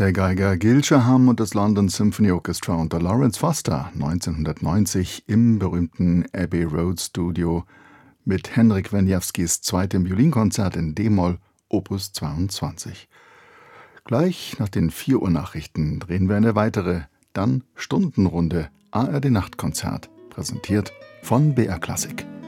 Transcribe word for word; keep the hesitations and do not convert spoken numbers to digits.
Der Geiger Gil Shaham und das London Symphony Orchestra unter Lawrence Foster neunzehnhundertneunzig im berühmten Abbey Road Studio mit Henryk Wieniawskis zweitem Violinkonzert in D-Moll, Opus zweiundzwanzig. Gleich nach den vier Uhr Nachrichten drehen wir eine weitere, dann Stundenrunde A R D Nachtkonzert, präsentiert von B R Klassik.